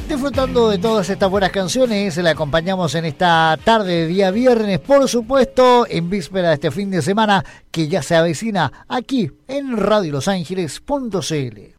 Disfrutando de todas estas buenas canciones, la acompañamos en esta tarde de día viernes, por supuesto, en víspera de este fin de semana que ya se avecina aquí en radiolosangeles.cl.